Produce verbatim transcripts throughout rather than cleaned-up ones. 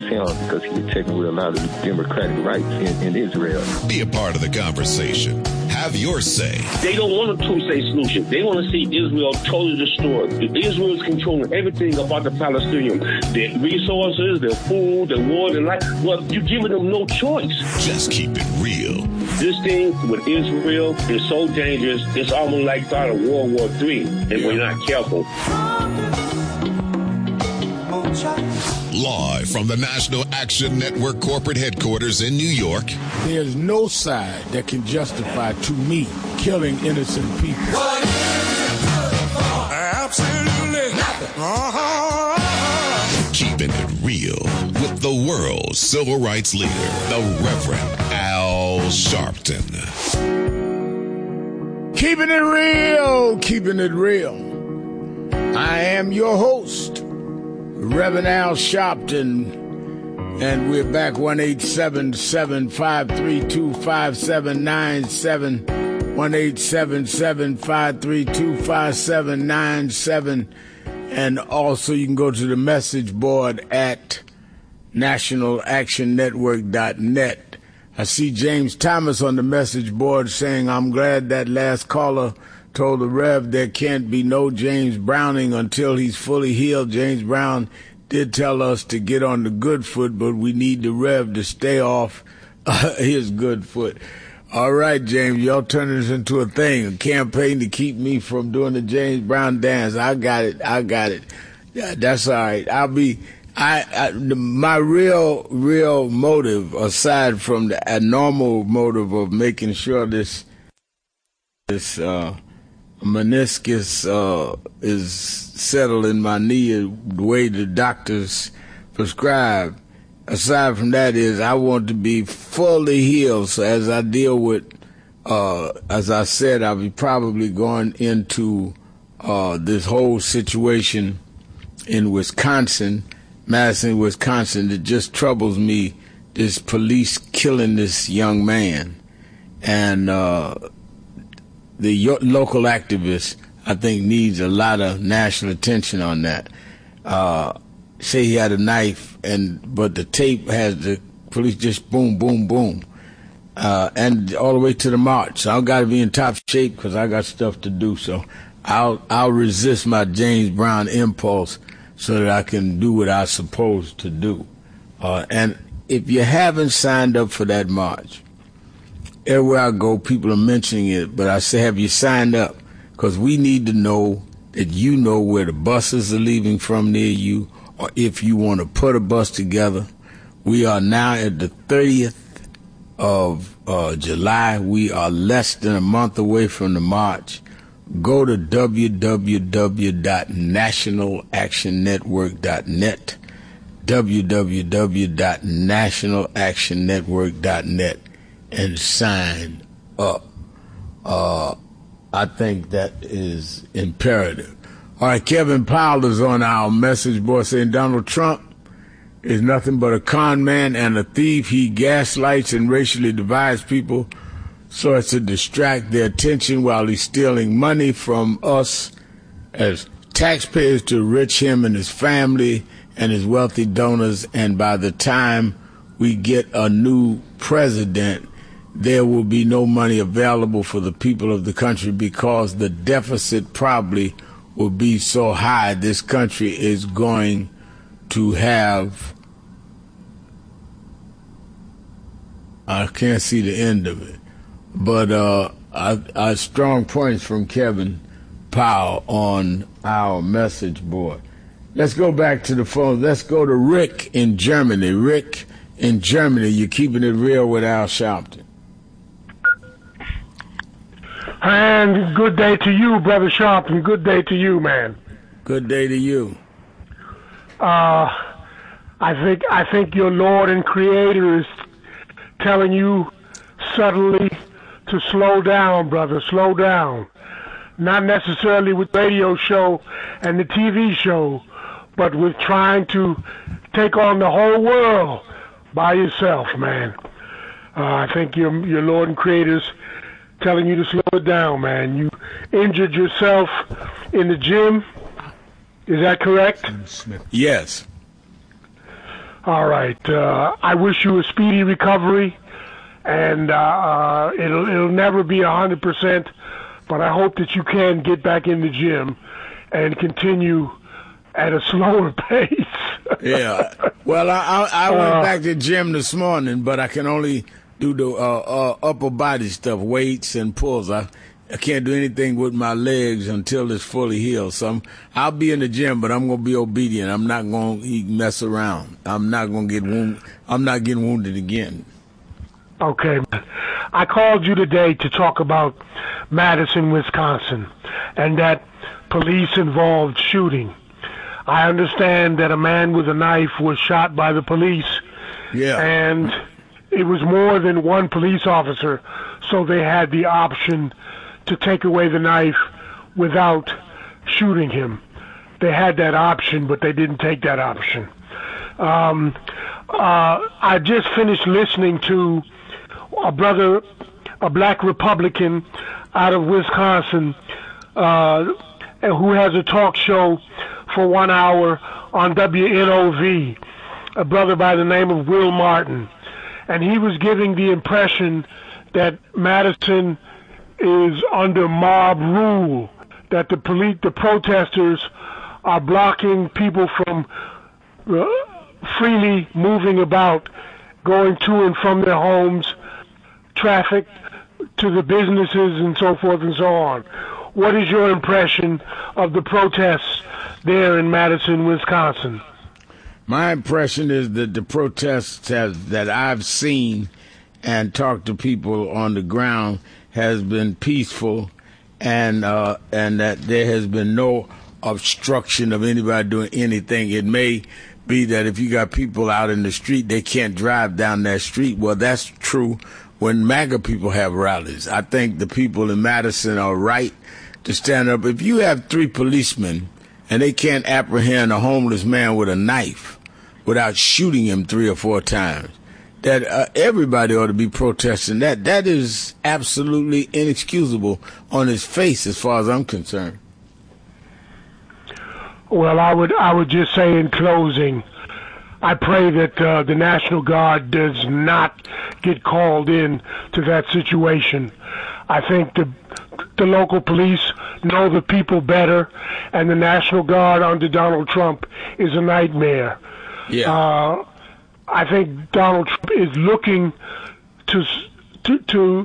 him because he was taking away a lot of the democratic rights in, in Israel. Be a part of the conversation. Have your say. They don't want a two-state solution. They want to see Israel totally destroyed. Israel is controlling everything about the Palestinians. Their resources, their food, their water, and life. Well, you're giving them no choice. Just keep it real. This thing with Israel is so dangerous, it's almost like start of World War Three, if yeah. we're not careful. Live from the National Action Network corporate headquarters in New York. There's no side that can justify, to me, killing innocent people. What is it good for? Absolutely nothing. Uh-huh. Keeping it real with the world's civil rights leader, the Reverend Al Sharpton. Keeping it real, keeping it real. I am your host, Reverend Al Sharpton, and we're back one eight seven seven, five three two, five seven nine seven, one eight seven seven, five three two, five seven nine seven, and also you can go to the message board at national action network dot net. I see James Thomas on the message board saying, I'm glad that last caller told the Rev there can't be no James Browning until he's fully healed. James Brown did tell us to get on the good foot, but we need the Rev to stay off uh, his good foot. All right, James, y'all turn this into a thing, a campaign to keep me from doing the James Brown dance. I got it. I got it. Yeah, that's all right. I'll be... I, I my real real motive, aside from the normal motive of making sure this this uh, meniscus uh, is settled in my knee the way the doctors prescribe. Aside from that, is I want to be fully healed. So as I deal with, uh, as I said, I'll be probably going into uh, this whole situation in Wisconsin. Madison, Wisconsin, that just troubles me, this police killing this young man. And uh, the yo- local activist, I think, needs a lot of national attention on that. Uh, say he had a knife, and but the tape has the police just boom, boom, boom. Uh, and all the way to the march. So I've got to be in top shape because I got stuff to do. So I'll I'll resist my James Brown impulse so that I can do what I'm supposed to do. Uh, and if you haven't signed up for that march, everywhere I go, people are mentioning it, but I say, have you signed up? Because we need to know that you know where the buses are leaving from near you, or if you want to put a bus together. We are now at the thirtieth of uh, July. We are less than a month away from the march. Go to w w w dot national action network dot net, w w w dot national action network dot net, and sign up. Uh, I think that is imperative. All right, Kevin Powell is on our message board saying Donald Trump is nothing but a con man and a thief. He gaslights and racially divides people so as to distract their attention while he's stealing money from us as taxpayers to enrich him and his family and his wealthy donors. And by the time we get a new president, there will be no money available for the people of the country because the deficit probably will be so high this country is going to have, I can't see the end of it. But uh, I, I strong points from Kevin Powell on our message board. Let's go back to the phone. Let's go to Rick in Germany. Rick in Germany, you're keeping it real with Al Sharpton. And good day to you, Brother Sharpton. Good day to you, man. Good day to you. Uh, I think I think your Lord and Creator is telling you subtly to slow down, brother, slow down. Not necessarily with the radio show and the T V show, but with trying to take on the whole world by yourself, man. Uh, I think your your Lord and Creator's telling you to slow it down, man. You injured yourself in the gym. Is that correct? Yes. All right. Uh, I wish you a speedy recovery, and uh, uh, it'll it'll never be a hundred percent, but I hope that you can get back in the gym and continue at a slower pace. Yeah. Well, I I, I went Uh, back to the gym this morning, but I can only do the uh, uh, upper body stuff, weights and pulls. I I can't do anything with my legs until it's fully healed. So I'm, I'll be in the gym, but I'm gonna be obedient. I'm not gonna mess around. I'm not gonna get wounded. I'm not getting wounded again. Okay. I called you today to talk about Madison, Wisconsin, and that police-involved shooting. I understand that a man with a knife was shot by the police, Yeah. and it was more than one police officer, so they had the option to take away the knife without shooting him. They had that option, but they didn't take that option. Um, uh, I just finished listening to a brother, a black Republican out of Wisconsin, uh, who has a talk show for one hour on W N O V, a brother by the name of Will Martin. And he was giving the impression that Madison is under mob rule, that the police, the protesters are blocking people from uh, freely moving about, going to and from their homes, traffic to the businesses and so forth and so on. What is your impression of the protests there in Madison, Wisconsin? My impression is that the protests have, that I've seen and talked to people on the ground has been peaceful, and uh, and that there has been no obstruction of anybody doing anything. It may be that if you got people out in the street, they can't drive down that street. Well, that's true when MAGA people have rallies. I think the people in Madison are right to stand up. If you have three policemen and they can't apprehend a homeless man with a knife without shooting him three or four times, that uh, everybody ought to be protesting that. That is absolutely inexcusable on its face as far as I'm concerned. Well, I would I would just say in closing, I pray that uh, the National Guard does not get called in to that situation. I think the the local police know the people better, and the National Guard under Donald Trump is a nightmare. Yeah. Uh, I think Donald Trump is looking to to to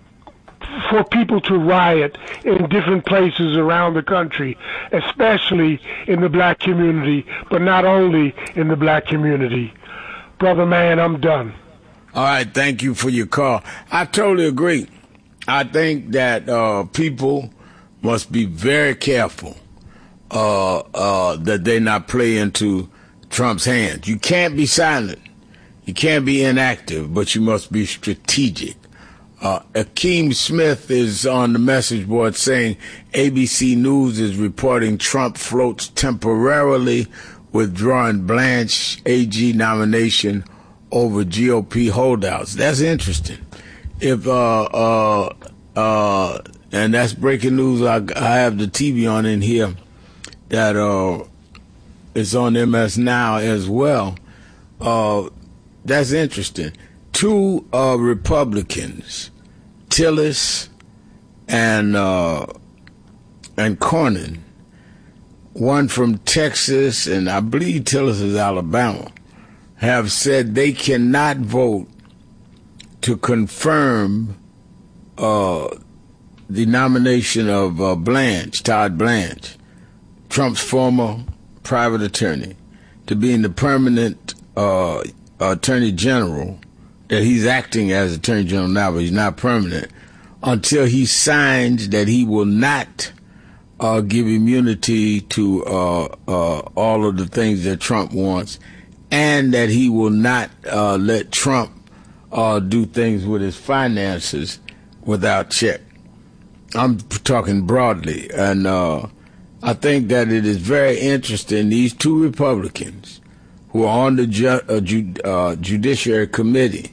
for people to riot in different places around the country, especially in the black community, but not only in the black community. Brother man, I'm done. All right, thank you for your call. I totally agree. I think that uh, people must be very careful uh, uh, that they not play into Trump's hands. You can't be silent. You can't be inactive, but you must be strategic. Uh, Akeem Smith is on the message board saying A B C News is reporting Trump floats temporarily withdrawing Blanche A G nomination over G O P holdouts. That's interesting. If uh uh uh and that's breaking news. I, I have the T V on in here that uh is on M S Now as well. Uh, that's interesting. Two uh, Republicans, Tillis and uh, and Cornyn, one from Texas and I believe Tillis is Alabama, have said they cannot vote to confirm uh, the nomination of uh, Blanche, Todd Blanche, Trump's former private attorney, to being the permanent uh, attorney general. That he's acting as attorney general now, but he's not permanent, until he signs that he will not uh, give immunity to uh, uh, all of the things that Trump wants, and that he will not uh, let Trump uh, do things with his finances without check. I'm talking broadly, and uh, I think that it is very interesting. These two Republicans who are on the ju- uh, ju- uh, Judiciary Committee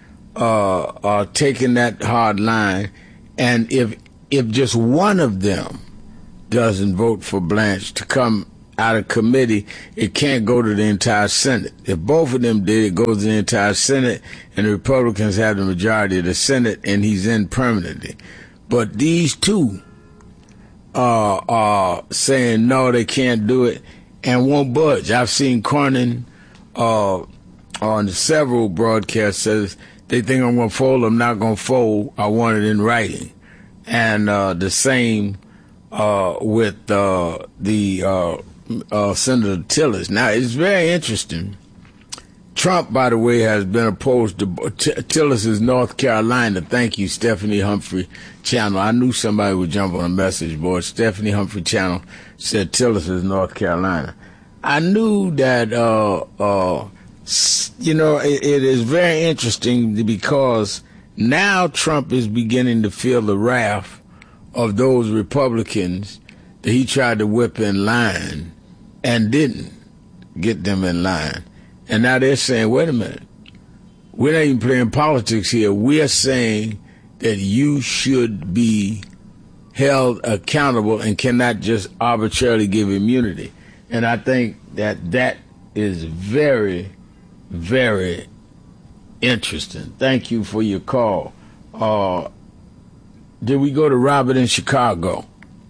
uh, are taking that hard line, and if if just one of them doesn't vote for Blanche to come out of committee, it can't go to the entire Senate. If both of them did, it goes to the entire Senate, and the Republicans have the majority of the Senate, and he's in permanently. But these two uh, are saying, no, they can't do it, and won't budge. I've seen Cornyn uh, on several broadcasts says, they think I'm going to fold, I'm not going to fold, I want it in writing. And uh, the same uh, with uh, the uh, uh, Senator Tillis. Now, it's very interesting. Trump, by the way, has been opposed to T- Tillis' North Carolina. Thank you, Stephanie Humphrey Channel. I knew somebody would jump on a message board. Stephanie Humphrey Channel said Tillis' North Carolina. I knew that, uh, uh, you know, it, it is very interesting because now Trump is beginning to feel the wrath of those Republicans that he tried to whip in line and didn't get them in line. And now they're saying, wait a minute, we're not even playing politics here. We're saying that you should be held accountable and cannot just arbitrarily give immunity. And I think that that is very, very interesting. Thank you for your call. Uh, did we go to Robert in Chicago?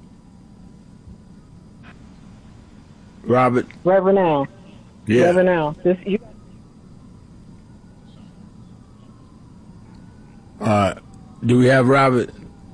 Robert? Reverend Al. Yeah. Reverend Al. This, you... All right. Do we have Robert?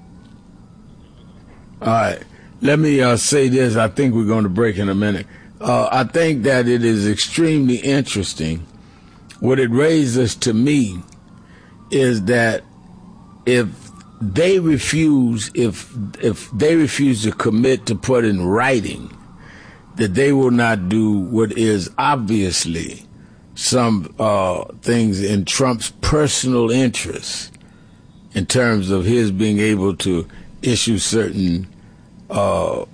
All right. Let me uh, say this. I think we're going to break in a minute. Uh, I think that it is extremely interesting. What it raises to me is that if they refuse, if if they refuse to commit to put in writing that they will not do what is obviously some uh, things in Trump's personal interests in terms of his being able to issue certain uh,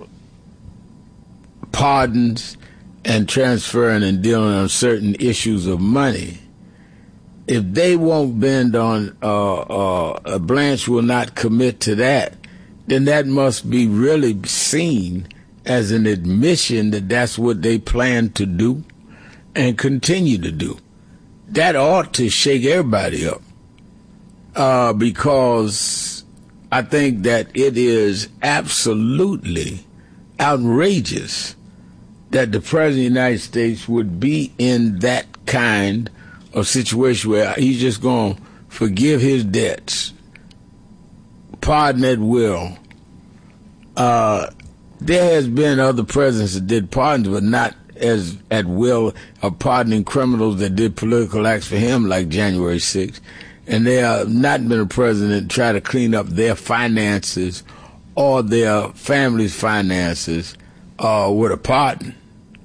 pardons and transferring and dealing on certain issues of money, if they won't bend on, uh, uh, Blanche will not commit to that, then that must be really seen as an admission that that's what they plan to do and continue to do. That ought to shake everybody up, uh, because I think that it is absolutely outrageous that the President of the United States would be in that kind of situation where he's just going to forgive his debts, pardon at will. Uh, there has been other presidents that did pardons, but not as at will of pardoning criminals that did political acts for him, like January sixth. And there have not been a president that tried to clean up their finances or their family's finances uh, with a pardon.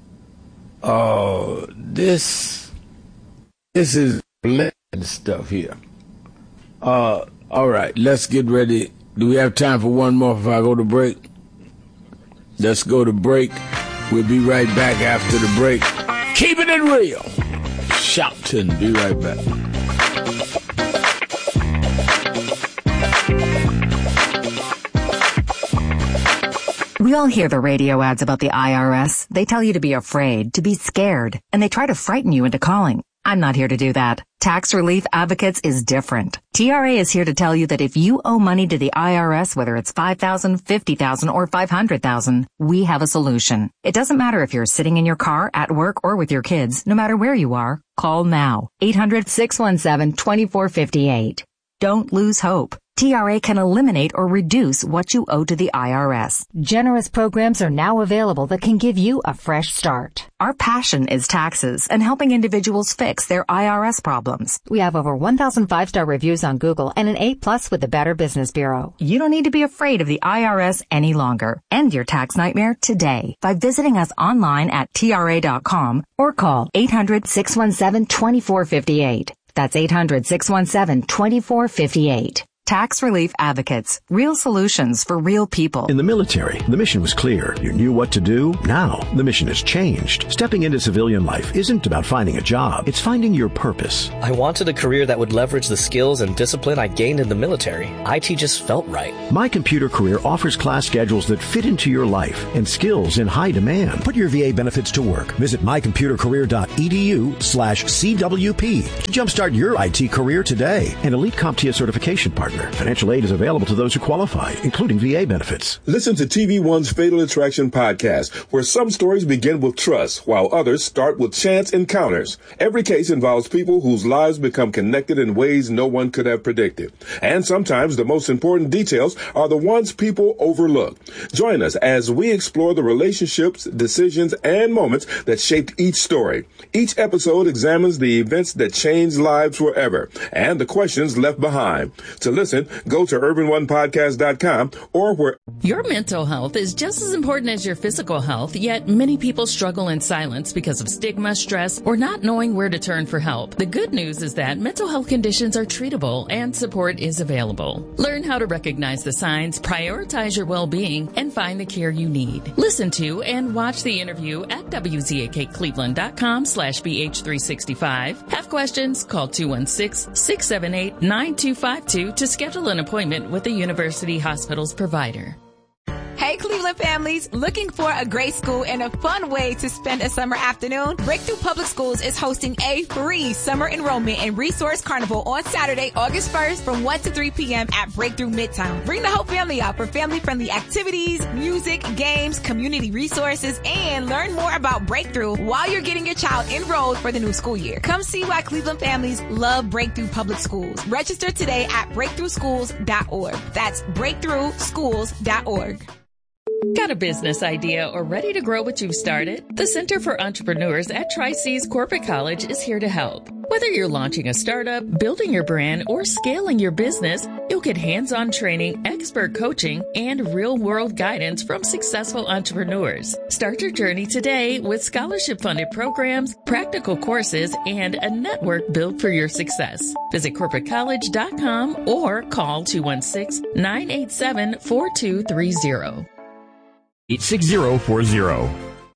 Uh, this this is blatant stuff here. Uh, all right, let's get ready. Do we have time for one more before I go to break? Let's go to break. We'll be right back after the break. Keeping it real. Shopton, be right back. We all hear the radio ads about the I R S. They tell you to be afraid, to be scared, and they try to frighten you into calling. I'm not here to do that. Tax Relief Advocates is different. T R A is here to tell you that if you owe money to the I R S, whether it's five thousand dollars, fifty thousand dollars, or five hundred thousand dollars, we have a solution. It doesn't matter if you're sitting in your car, at work, or with your kids. No matter where you are, call now. eight hundred, six one seven, two four five eight. Don't lose hope. T R A can eliminate or reduce what you owe to the I R S. Generous programs are now available that can give you a fresh start. Our passion is taxes and helping individuals fix their I R S problems. We have over one thousand five-star reviews on Google and an A plus with the Better Business Bureau. You don't need to be afraid of the I R S any longer. End your tax nightmare today by visiting us online at T R A dot com or call eight hundred, six one seven, two four five eight. That's eight hundred, six one seven, two four five eight. Tax Relief Advocates. Real solutions for real people. In the military, the mission was clear. You knew what to do. Now, the mission has changed. Stepping into civilian life isn't about finding a job. It's finding your purpose. I wanted a career that would leverage the skills and discipline I gained in the military. I T just felt right. My Computer Career offers class schedules that fit into your life and skills in high demand. Put your V A benefits to work. Visit mycomputercareer.edu slash CWP to jumpstart your I T career today. An elite CompTIA certification partner. Financial aid is available to those who qualify, including V A benefits. Listen to T V One's Fatal Attraction podcast, where some stories begin with trust, while others start with chance encounters. Every case involves people whose lives become connected in ways no one could have predicted. And sometimes the most important details are the ones people overlook. Join us as we explore the relationships, decisions, and moments that shaped each story. Each episode examines the events that changed lives forever and the questions left behind. To listen, go to urban one podcast dot com or where. Your mental health is just as important as your physical health, yet many people struggle in silence because of stigma, stress, or not knowing where to turn for help. The good news is that mental health conditions are treatable and support is available. Learn how to recognize the signs, prioritize your well-being, and find the care you need. Listen to and watch the interview at W Z A K Cleveland dot com slash B H three sixty-five. Have questions? Call two one six, six seven eight, nine two five two to schedule an appointment with the University Hospital's provider. Hey, Cleveland families, looking for a great school and a fun way to spend a summer afternoon? Breakthrough Public Schools is hosting a free summer enrollment and resource carnival on Saturday, August first from one to three p.m. at Breakthrough Midtown. Bring the whole family out for family-friendly activities, music, games, community resources, and learn more about Breakthrough while you're getting your child enrolled for the new school year. Come see why Cleveland families love Breakthrough Public Schools. Register today at breakthrough schools dot org. That's breakthrough schools dot org. Got a business idea or ready to grow what you've started? The Center for Entrepreneurs at Tri-C's Corporate College is here to help. Whether you're launching a startup, building your brand, or scaling your business, you'll get hands-on training, expert coaching, and real-world guidance from successful entrepreneurs. Start your journey today with scholarship-funded programs, practical courses, and a network built for your success. Visit corporate college dot com or call two one six, nine eight seven, four two three zero. eight six zero four zero.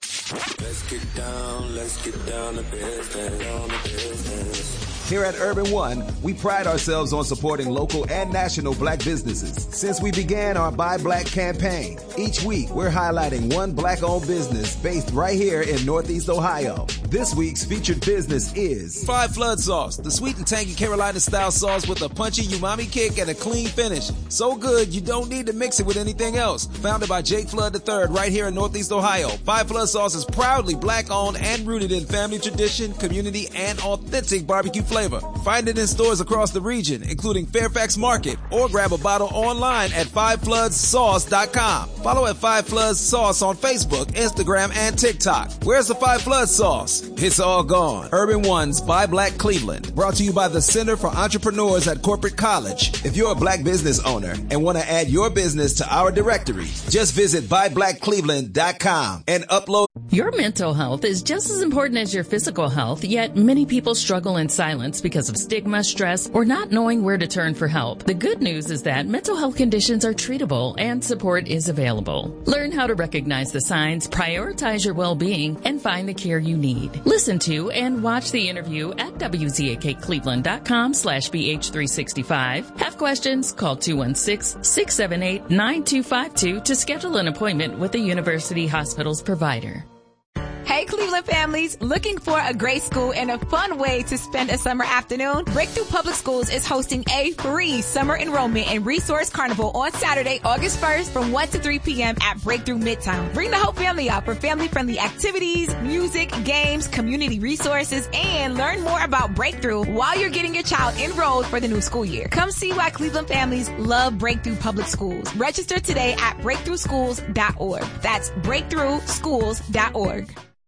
Let's get down, let's get down to business, down to business. Here at Urban One, we pride ourselves on supporting local and national black businesses. Since we began our Buy Black campaign, each week we're highlighting one black-owned business based right here in Northeast Ohio. This week's featured business is Five Flood Sauce, the sweet and tangy Carolina-style sauce with a punchy umami kick and a clean finish. So good, you don't need to mix it with anything else. Founded by Jake Flood the third right here in Northeast Ohio, Five Flood Sauce is proudly black-owned and rooted in family tradition, community, and authentic barbecue flavor. Find it in stores across the region, including Fairfax Market, or grab a bottle online at five floods sauce dot com. Follow at Five Floods Sauce on Facebook, Instagram, and TikTok. Where's the Five Floods Sauce? It's all gone. Urban One's Buy Black Cleveland, brought to you by the Center for Entrepreneurs at Corporate College. If you're a black business owner and want to add your business to our directory, just visit buy black cleveland dot com and upload. Your mental health is just as important as your physical health, yet many people struggle in silence because of stigma, stress, or not knowing where to turn for help. The good news is that mental health conditions are treatable and support is available. Learn how to recognize the signs, prioritize your well-being, and find the care you need. Listen to and watch the interview at W Z A K Cleveland dot com slash B H three sixty-five. Have questions? Call two one six, six seven eight, nine two five two to schedule an appointment with the University Hospital's provider. Hey, Cleveland families, looking for a great school and a fun way to spend a summer afternoon? Breakthrough Public Schools is hosting a free summer enrollment and resource carnival on Saturday, August first from one to three p.m. at Breakthrough Midtown. Bring the whole family out for family-friendly activities, music, games, community resources, and learn more about Breakthrough while you're getting your child enrolled for the new school year. Come see why Cleveland families love Breakthrough Public Schools. Register today at breakthrough schools dot org. That's breakthrough schools dot org.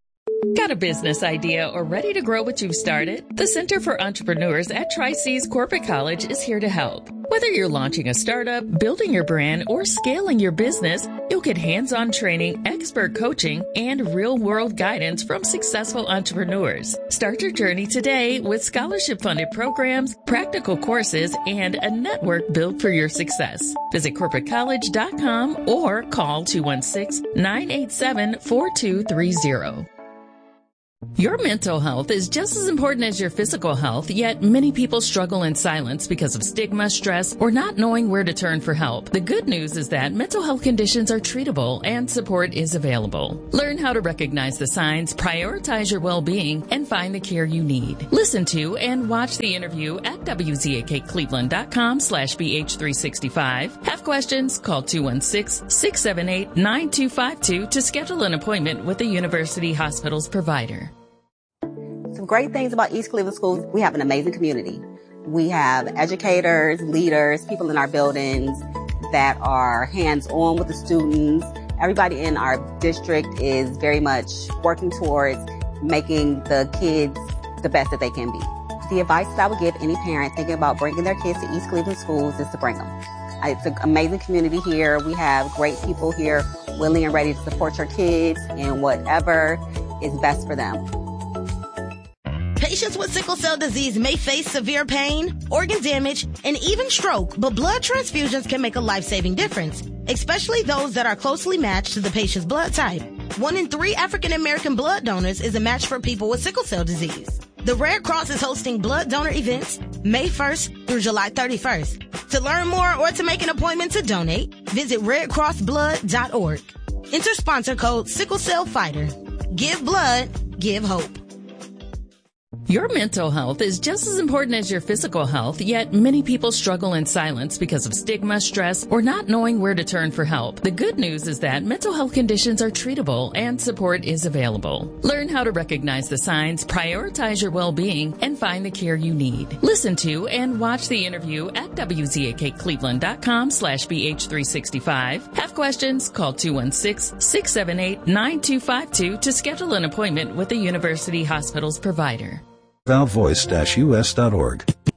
Got a business idea or ready to grow what you've started? The Center for Entrepreneurs at Tri-C's Corporate College is here to help. Whether you're launching a startup, building your brand, or scaling your business, you'll get hands-on training, expert coaching, and real-world guidance from successful entrepreneurs. Start your journey today with scholarship-funded programs, practical courses, and a network built for your success. Visit corporate college dot com or call two one six, nine eight seven, four two three zero. Your mental health is just as important as your physical health, yet many people struggle in silence because of stigma, stress, or not knowing where to turn for help. The good news is that mental health conditions are treatable and support is available. Learn how to recognize the signs, prioritize your well-being, and find the care you need. Listen to and watch the interview at W Z A K Cleveland dot com slash B H three sixty-five. Have questions? Call two one six, six seven eight, nine two five two to schedule an appointment with a University Hospitals provider. Some great things about East Cleveland Schools, we have an amazing community. We have educators, leaders, people in our buildings that are hands-on with the students. Everybody in our district is very much working towards making the kids the best that they can be. The advice that I would give any parent thinking about bringing their kids to East Cleveland Schools is to bring them. It's an amazing community here. We have great people here willing and ready to support your kids in whatever is best for them. Patients with sickle cell disease may face severe pain, organ damage, and even stroke, but blood transfusions can make a life-saving difference, especially those that are closely matched to the patient's blood type. One in three African-American blood donors is a match for people with sickle cell disease. The Red Cross is hosting blood donor events May first through July thirty-first. To learn more or to make an appointment to donate, visit red cross blood dot org. Enter sponsor code Sickle Cell Fighter. Give blood, give hope. Your mental health is just as important as your physical health, yet many people struggle in silence because of stigma, stress, or not knowing where to turn for help. The good news is that mental health conditions are treatable and support is available. Learn how to recognize the signs, prioritize your well-being, and find the care you need. Listen to and watch the interview at W Z A K Cleveland dot com slash B H three sixty-five. Have questions? Call two one six, six seven eight, nine two five two to schedule an appointment with a University Hospitals provider. val voice dash u s dot org.